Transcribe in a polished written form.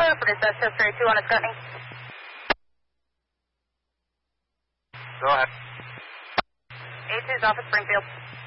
Alpha, for dispatch test 32 on a Scotney. Go ahead. A2's off at Springfield.